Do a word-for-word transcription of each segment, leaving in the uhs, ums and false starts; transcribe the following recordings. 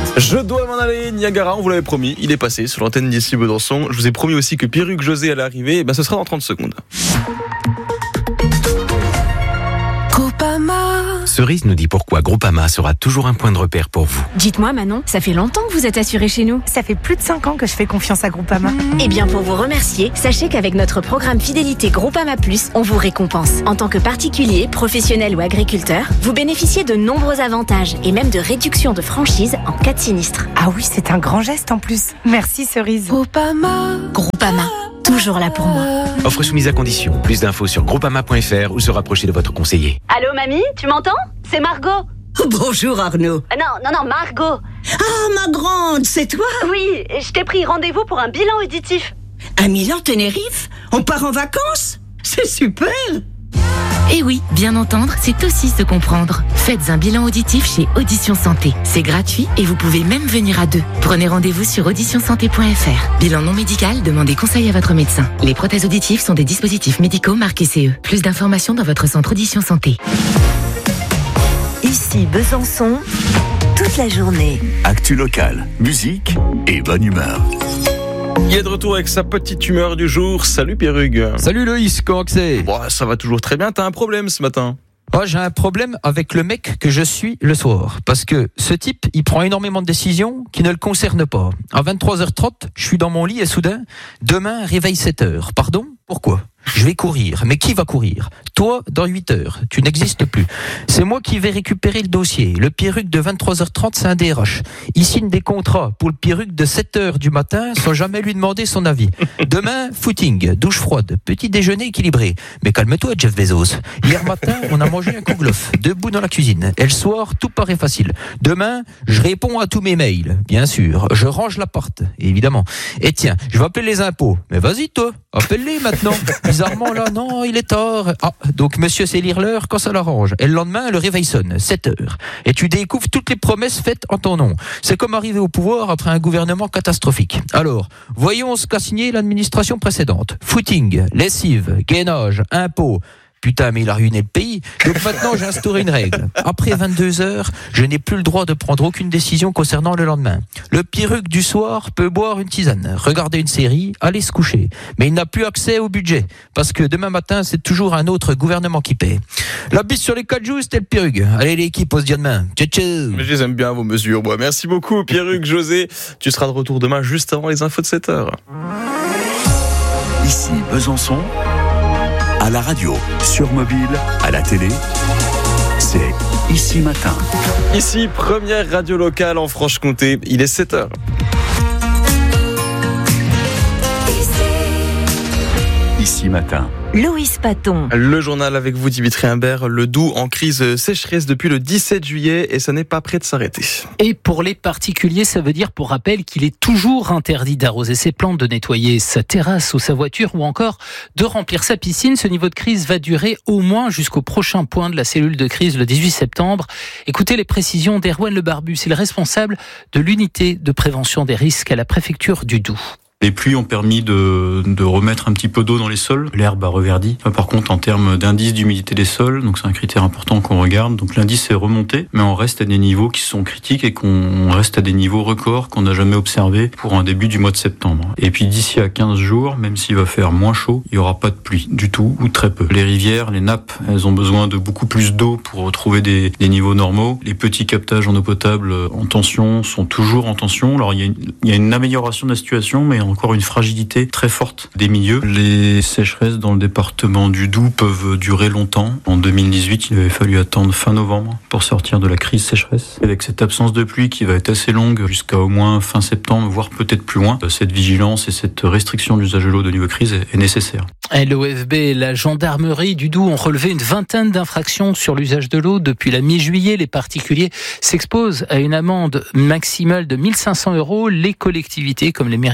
Je dois m'en aller, Niagara, on vous l'avait promis, il est passé sur l'antenne d'ici Besançon. Je vous ai promis aussi que Pierruc José allait arriver, et ben ce sera dans trente secondes. Cerise nous dit pourquoi Groupama sera toujours un point de repère pour vous. Dites-moi Manon, ça fait longtemps que vous êtes assurée chez nous. Ça fait plus de cinq ans que je fais confiance à Groupama. Eh bien pour vous remercier, sachez qu'avec notre programme Fidélité Groupama Plus, on vous récompense. En tant que particulier, professionnel ou agriculteur, vous bénéficiez de nombreux avantages et même de réductions de franchise en cas de sinistre. Ah oui, c'est un grand geste en plus. Merci Cerise. Groupama. Groupama, toujours là pour moi. Offre soumise à condition. Plus d'infos sur groupama point f r ou se rapprocher de votre conseiller. Allô mamie, tu m'entends? C'est Margot. Bonjour Arnaud. Euh, non, non, non, Margot. Ah, ma grande, c'est toi? Oui, je t'ai pris rendez-vous pour un bilan auditif. À Milan-Tenerife? On part en vacances? C'est super. Et oui, bien entendre, c'est aussi se comprendre. Faites un bilan auditif chez Audition Santé. C'est gratuit et vous pouvez même venir à deux. Prenez rendez-vous sur audition santé point f r. Bilan non médical, demandez conseil à votre médecin. Les prothèses auditives sont des dispositifs médicaux marqués C E. Plus d'informations dans votre centre Audition Santé. Ici Besançon, toute la journée. Actu locale, musique et bonne humeur. Il est de retour avec sa petite humeur du jour. Salut Pierruc. Salut Loïs, comment que c'est? Bon, ça va toujours très bien, t'as un problème ce matin? Oh, j'ai un problème avec le mec que je suis le soir. Parce que ce type, il prend énormément de décisions qui ne le concernent pas. À vingt-trois heures trente, je suis dans mon lit et soudain, demain, réveil sept heures. Pardon? Pourquoi? Je vais courir. Mais qui va courir? Toi, dans huit heures. Tu n'existes plus. C'est moi qui vais récupérer le dossier. Le Pierruc de vingt-trois heures trente, c'est un D R H. Il signe des contrats pour le Pierruc de sept heures du matin sans jamais lui demander son avis. Demain, footing, douche froide, petit déjeuner équilibré. Mais calme-toi, Jeff Bezos. Hier matin, on a mangé un kouglof, debout dans la cuisine. Et le soir, tout paraît facile. Demain, je réponds à tous mes mails. Bien sûr. Je range l'appart, évidemment. Et tiens, je vais appeler les impôts. Mais vas-y, toi. Appelle-les maintenant. Bizarrement, là, non, il est tard. Ah, donc monsieur sait lire l'heure quand ça l'arrange. Et le lendemain, le réveil sonne, sept heures. Et tu découvres toutes les promesses faites en ton nom. C'est comme arriver au pouvoir après un gouvernement catastrophique. Alors, voyons ce qu'a signé l'administration précédente. Footing, lessive, gainage, impôts. Putain, mais il a ruiné le pays. Donc maintenant, j'ai instauré une règle. Après vingt-deux heures, je n'ai plus le droit de prendre aucune décision concernant le lendemain. Le Pierruc du soir peut boire une tisane, regarder une série, aller se coucher. Mais il n'a plus accès au budget. Parce que demain matin, c'est toujours un autre gouvernement qui paie. La bise sur les quatre joues, c'était le Pierruc. Allez, l'équipe, on se dit demain. Ciao, ciao. Mais je les aime bien, vos mesures, moi. Merci beaucoup, Pierruc José. Tu seras de retour demain, juste avant les infos de sept heures. Ici Besançon, à la radio, sur mobile, à la télé, c'est Ici Matin. Ici, première radio locale en Franche-Comté, il est sept heures. Ici Matin. Loïs Paton. Le journal avec vous, Dimitri Imbert. Le Doubs en crise sécheresse depuis le dix-sept juillet et ça n'est pas prêt de s'arrêter. Et pour les particuliers, ça veut dire, pour rappel, qu'il est toujours interdit d'arroser ses plantes, de nettoyer sa terrasse ou sa voiture ou encore de remplir sa piscine. Ce niveau de crise va durer au moins jusqu'au prochain point de la cellule de crise le dix-huit septembre. Écoutez les précisions d'Erwan Le Barbu, c'est le responsable de l'unité de prévention des risques à la préfecture du Doubs. Les pluies ont permis de, de remettre un petit peu d'eau dans les sols. L'herbe a reverdi. Par contre, en termes d'indice d'humidité des sols, donc c'est un critère important qu'on regarde. Donc l'indice est remonté, mais on reste à des niveaux qui sont critiques et qu'on reste à des niveaux records qu'on n'a jamais observés pour un début du mois de septembre. Et puis d'ici à quinze jours, même s'il va faire moins chaud, il n'y aura pas de pluie du tout ou très peu. Les rivières, les nappes, elles ont besoin de beaucoup plus d'eau pour retrouver des, des niveaux normaux. Les petits captages en eau potable en tension sont toujours en tension. Alors il y a une, il y a une amélioration de la situation, mais encore une fragilité très forte des milieux. Les sécheresses dans le département du Doubs peuvent durer longtemps. En deux mille dix-huit, il avait fallu attendre fin novembre pour sortir de la crise sécheresse. Avec cette absence de pluie qui va être assez longue jusqu'à au moins fin septembre, voire peut-être plus loin, cette vigilance et cette restriction d'usage de l'eau de niveau crise est nécessaire. Et l'O F B et la gendarmerie du Doubs ont relevé une vingtaine d'infractions sur l'usage de l'eau. Depuis la mi-juillet, les particuliers s'exposent à une amende maximale de mille cinq cents euros. Les collectivités, comme les mairies ou les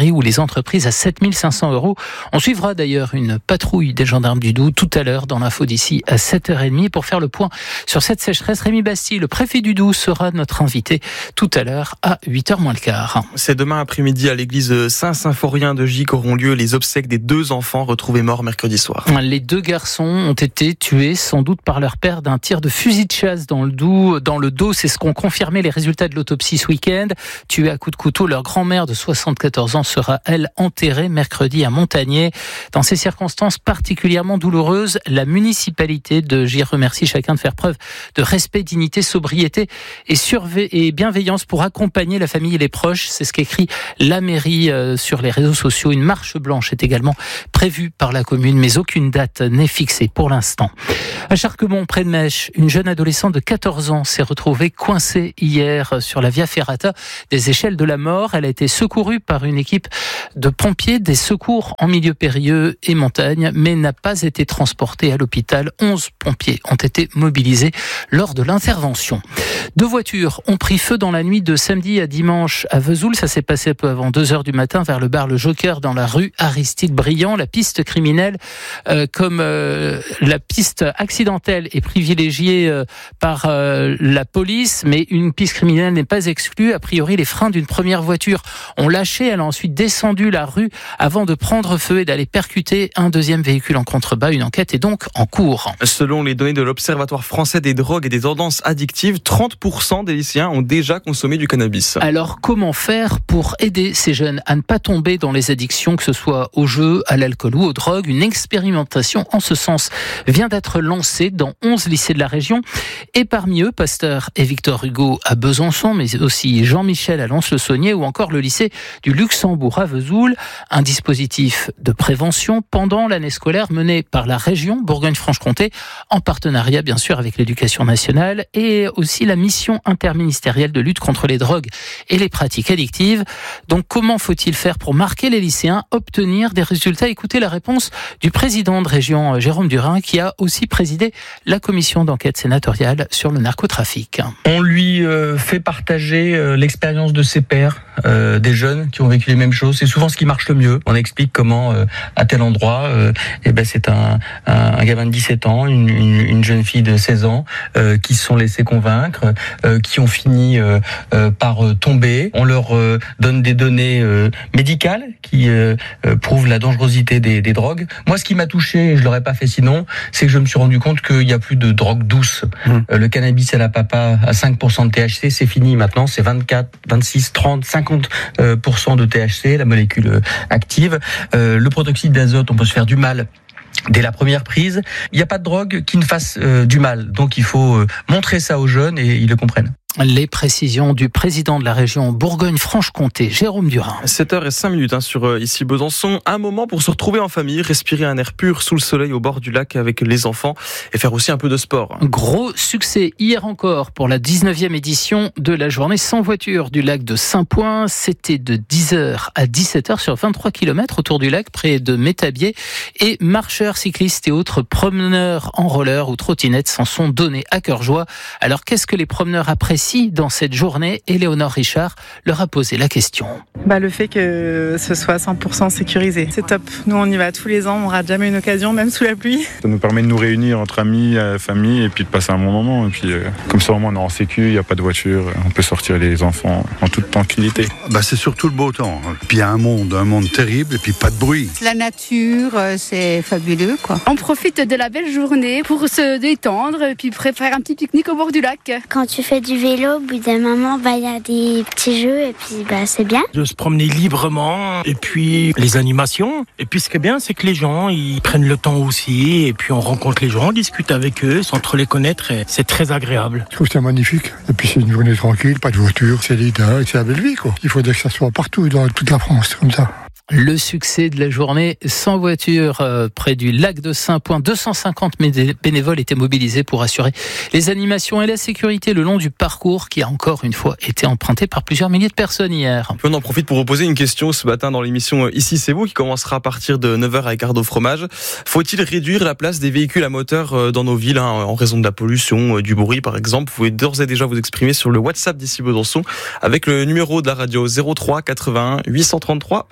d'entreprise à sept mille cinq cents euros. On suivra d'ailleurs une patrouille des gendarmes du Doubs tout à l'heure dans l'info d'ici à sept heures trente pour faire le point sur cette sécheresse. Rémi Bastille, le préfet du Doubs, sera notre invité tout à l'heure à huit heures moins le quart. C'est demain après-midi à l'église Saint-Symphorien de Gy qu'auront lieu les obsèques des deux enfants retrouvés morts mercredi soir. Les deux garçons ont été tués sans doute par leur père d'un tir de fusil de chasse dans le Doubs, dans le dos. C'est ce qu'ont confirmé les résultats de l'autopsie ce week-end. Tués à coups de couteau, leur grand-mère de soixante-quatorze ans sera, elle, enterrée mercredi à Montagnier. Dans ces circonstances particulièrement douloureuses, la municipalité de Gy remercie chacun de faire preuve de respect, dignité, sobriété et, surve- et bienveillance pour accompagner la famille et les proches. C'est ce qu'écrit la mairie sur les réseaux sociaux. Une marche blanche est également prévue par la commune, mais aucune date n'est fixée pour l'instant. À Charquemont, près de Mèche, une jeune adolescente de quatorze ans s'est retrouvée coincée hier sur la Via Ferrata des échelles de la mort. Elle a été secourue par une équipe de pompiers des secours en milieu périlleux et montagne, mais n'a pas été transportée à l'hôpital. onze pompiers ont été mobilisés lors de l'intervention. Deux voitures ont pris feu dans la nuit de samedi à dimanche à Vesoul. Ça s'est passé peu avant deux heures du matin vers le bar Le Joker dans la rue Aristide Briand. La piste criminelle, euh, comme euh, la piste accidentelle, est privilégiée euh, par euh, la police, mais une piste criminelle n'est pas exclue. A priori, les freins d'une première voiture ont lâché. Elle a ensuite descendu la rue avant de prendre feu et d'aller percuter un deuxième véhicule en contrebas. Une enquête est donc en cours. Selon les données de l'Observatoire français des drogues et des tendances addictives, trente pour cent des lycéens ont déjà consommé du cannabis. Alors, comment faire pour aider ces jeunes à ne pas tomber dans les addictions, que ce soit au jeu, à l'alcool ou aux drogues? Une expérimentation en ce sens vient d'être lancée dans onze lycées de la région. Et parmi eux, Pasteur et Victor Hugo à Besançon, mais aussi Jean-Michel à Lons-le-Saunier ou encore le lycée du Luxembourg à Vesoul. Un dispositif de prévention pendant l'année scolaire mené par la région Bourgogne-Franche-Comté, en partenariat bien sûr avec l'Éducation nationale et aussi la mission interministérielle de lutte contre les drogues et les pratiques addictives. Donc comment faut-il faire pour marquer les lycéens, obtenir des résultats? Écoutez la réponse du président de région Jérôme Durin, qui a aussi présidé la commission d'enquête sénatoriale sur le narcotrafic. On lui euh, fait partager euh, l'expérience de ses pairs, euh, des jeunes qui ont vécu les mêmes choses. C'est souvent ce qui marche le mieux. On explique comment euh, à tel endroit, euh, eh ben c'est un, un, un gamin de dix-sept ans, une, une, une jeune fille de seize ans euh, qui se sont laissés convaincre, euh, qui ont fini euh, euh, par euh, tomber. On leur euh, donne des données euh, médicales qui euh, euh, prouvent la dangerosité des, des drogues. Moi, ce qui m'a touché, et je l'aurais pas fait sinon, c'est que je me suis rendu compte qu'il y a plus de drogue douce. Mmh. Euh, le cannabis à la papa à cinq pour cent de T H C, c'est fini maintenant. C'est vingt-quatre, vingt-six, trente, cinquante pour cent de T H C, la molécule active. Euh, le protoxyde d'azote, on peut se faire du mal dès la première prise. Il n'y a pas de drogue qui ne fasse euh, du mal. Donc il faut euh, montrer ça aux jeunes et ils le comprennent. Les précisions du président de la région Bourgogne-Franche-Comté, Jérôme Durin. sept heures cinq hein, sur euh, ici Besançon. Un moment pour se retrouver en famille, respirer un air pur sous le soleil au bord du lac avec les enfants et faire aussi un peu de sport. Gros succès hier encore pour la dix-neuvième édition de la journée sans voiture du lac de Saint-Point. C'était de dix heures à dix-sept heures sur vingt-trois kilomètres autour du lac près de Métabier. Et marcheurs, cyclistes et autres promeneurs en roller ou trottinette s'en sont donnés à cœur joie. Alors qu'est-ce que les promeneurs apprécient dans cette journée? Éléonore Richard leur a posé la question. Bah, le fait que ce soit cent pour cent sécurisé, c'est top. Nous, on y va tous les ans, on rate jamais une occasion, même sous la pluie. Ça nous permet de nous réunir entre amis, famille, et puis de passer un bon moment. Et puis, euh, comme ça, au moins, on est en sécu, il n'y a pas de voiture, on peut sortir les enfants en toute tranquillité. Bah, c'est surtout le beau temps. Puis il y a un monde, un monde terrible, et puis pas de bruit. La nature, c'est fabuleux, quoi. On profite de la belle journée pour se détendre, et puis préparer un petit pique-nique au bord du lac. Quand tu fais du vélo, au bout d'un moment, bah, il y a des petits jeux et puis bah, c'est bien. De se promener librement et puis les animations. Et puis ce qui est bien, c'est que les gens, ils prennent le temps aussi et puis on rencontre les gens, on discute avec eux, sans trop les connaître et c'est très agréable. Je trouve que c'est magnifique. Et puis c'est une journée tranquille, pas de voiture, c'est l'idée, c'est la belle vie, quoi. Il faudrait que ça soit partout, dans toute la France, comme ça. Le succès de la journée sans voiture euh, près du lac de Saint-Point. deux cent cinquante bénévoles étaient mobilisés pour assurer les animations et la sécurité le long du parcours qui a encore une fois été emprunté par plusieurs milliers de personnes hier. On en profite pour vous poser une question ce matin dans l'émission Ici c'est vous qui commencera à partir de neuf heures avec Ardo Fromage. Faut-il réduire la place des véhicules à moteur dans nos villes hein, en raison de la pollution, du bruit par exemple? Vous pouvez d'ores et déjà vous exprimer sur le WhatsApp d'Ici Besançon avec le numéro de la radio zéro trois quatre-vingt-un huit cent trente-trois cent onze.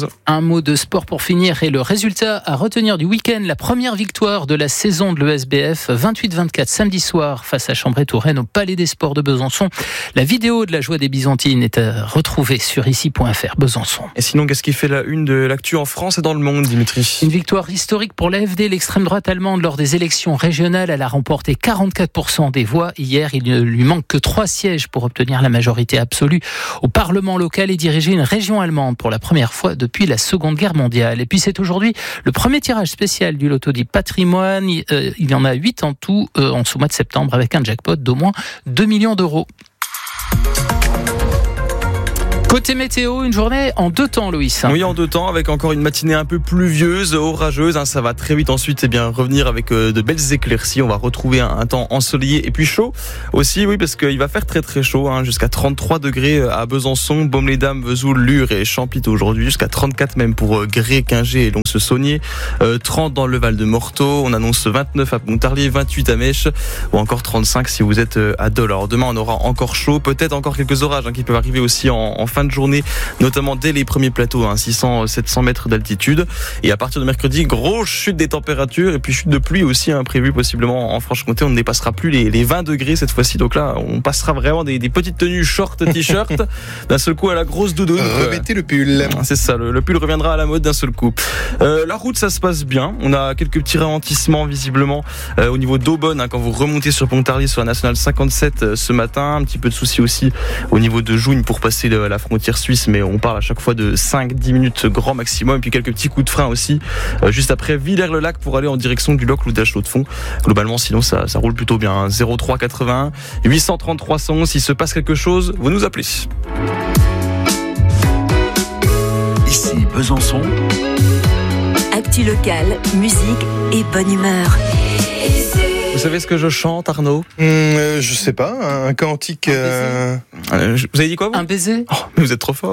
chose. Un mot de sport pour finir et le résultat à retenir du week-end. La première victoire de la saison de l'E S B F, vingt-huit vingt-quatre samedi soir face à Chambray-Touraine au Palais des Sports de Besançon. La vidéo de la joie des Byzantines est à retrouver sur ici point f r Besançon. Et sinon, qu'est-ce qui fait la une de l'actu en France et dans le monde, Dimitri ? Une victoire historique pour l'A F D, l'extrême droite allemande, lors des élections régionales. Elle a remporté quarante-quatre pour cent des voix. Hier, il ne lui manque que trois sièges pour obtenir la majorité absolue au Parlement local et diriger une région allemande pour la première fois depuis la Seconde Guerre mondiale. Et puis c'est aujourd'hui le premier tirage spécial du loto dit patrimoine. Euh, il y en a huit en tout euh, en ce mois de septembre avec un jackpot d'au moins deux millions d'euros. Côté météo, une journée en deux temps, Loïs. Oui, en deux temps, avec encore une matinée un peu pluvieuse, orageuse. Hein, ça va très vite ensuite, c'est bien revenir avec euh, de belles éclaircies. On va retrouver un, un temps ensoleillé et puis chaud aussi, oui, parce qu'il va faire très très chaud, hein, jusqu'à trente-trois degrés à Besançon, Baume-les-Dames, Vesoul, Lure et Champlit aujourd'hui, jusqu'à trente-quatre même pour euh, Gré, Quingé et Lons-le-Saunier, euh, trente dans le Val-de-Morteau. On annonce vingt-neuf à Pontarlier, vingt-huit à Mèche ou encore trente-cinq si vous êtes euh, à Dole. Alors demain, on aura encore chaud, peut-être encore quelques orages hein, qui peuvent arriver aussi en, en fin de journée, notamment dès les premiers plateaux, hein, six cents à sept cents mètres d'altitude. Et à partir de mercredi, grosse chute des températures et puis chute de pluie aussi hein, prévue possiblement en Franche-Comté. On ne dépassera plus les, les vingt degrés cette fois-ci. Donc là, on passera vraiment des, des petites tenues short, t-shirt, d'un seul coup à la grosse doudoune. Remettez le pull. C'est ça, le, le pull reviendra à la mode d'un seul coup. Euh, la route, ça se passe bien. On a quelques petits ralentissements visiblement euh, au niveau d'Aubonne hein, quand vous remontez sur Pontarlier sur la nationale cinquante-sept euh, ce matin. Un petit peu de soucis aussi au niveau de Jougne pour passer le, la frontière suisse. Mais on parle à chaque fois de cinq à dix minutes grand maximum. Et puis quelques petits coups de frein aussi euh, juste après Villers-le-Lac pour aller en direction du Locle ou d'Achelot-de-Fonds. Globalement, sinon ça, ça roule plutôt bien. Hein. zéro trois quatre-vingt-un huit cent trente trois cent onze. S'il se passe quelque chose, vous nous appelez. Ici Besançon. Actu locale, musique et bonne humeur. Vous savez ce que je chante, Arnaud ? mmh, euh, Je sais pas, un cantique. Euh... Vous avez dit quoi vous ? Un baiser ? Oh, mais vous êtes trop fort.